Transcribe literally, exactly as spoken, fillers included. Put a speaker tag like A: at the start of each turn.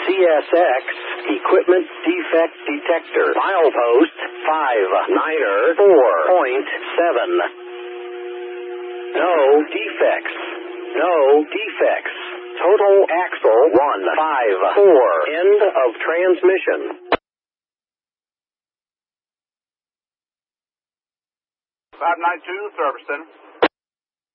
A: S X Equipment Defect Detector. Milepost five niner four point seven. No defects. No defects. Total axle one five four. End of transmission.
B: five nine two, Service Center.